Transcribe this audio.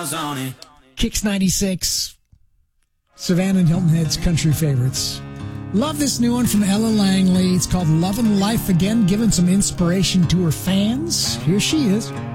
miles on it. Kicks 96. Savannah and Hilton Head's country favorites. Love this new one from Ella Langley. It's called Lovin' Life Again, giving some inspiration to her fans. Here she is.